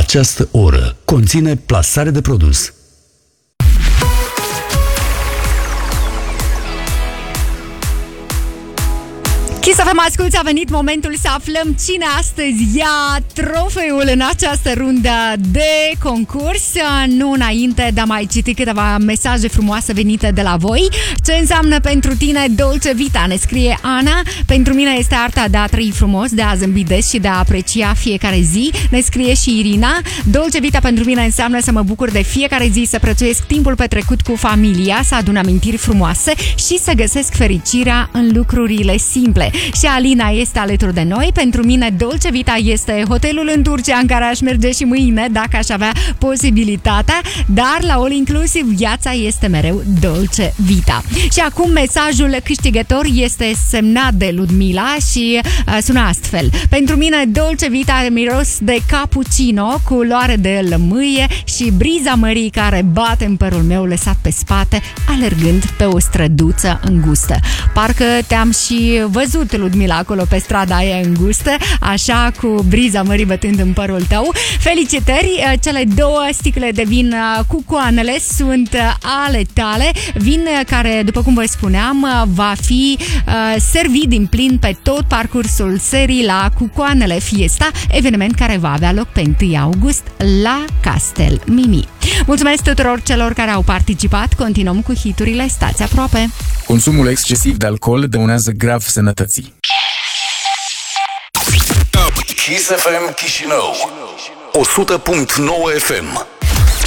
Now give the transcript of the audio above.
Această oră conține plasare de produs. Să vă asculți, a venit momentul să aflăm cine astăzi ia trofeul în această rundă de concurs. Nu înainte de a mai citi câteva mesaje frumoase venite de la voi. Ce înseamnă pentru tine Dolce Vita? Ne scrie Ana. Pentru mine este arta de a trăi frumos, de a zâmbi des și de a aprecia fiecare zi. Ne scrie și Irina. Dolce Vita pentru mine înseamnă să mă bucur de fiecare zi, să prețuiesc timpul petrecut cu familia, să adun amintiri frumoase și să găsesc fericirea în lucrurile simple. Și Alina este alături de noi. Pentru mine Dolce Vita este hotelul în Turcia în care aș merge și mâine dacă aș avea posibilitatea, dar la All Inclusive viața este mereu Dolce Vita. Și acum mesajul câștigător este semnat de Ludmila și sună astfel. Pentru mine Dolce Vita are miros de cappuccino, culoare de lămâie și briza mării care bate în părul meu lăsat pe spate alergând pe o străduță îngustă. Parcă te-am și văzut, Ludmila, acolo pe strada aia îngustă, așa cu briza mării bătând în părul tău. Felicitări! Cele două sticle de vin cu coanele sunt ale tale. Vin care, după cum vă spuneam, va fi servit din plin pe tot parcursul serii la Cucoanele Fiesta, eveniment care va avea loc pe 1 august la Castel Mimi. Mulțumesc tuturor celor care au participat. Continuăm cu hiturile. Stați aproape. Consumul excesiv de alcool dăunează grav sănătății. Kiss FM Chișinău 100.9 FM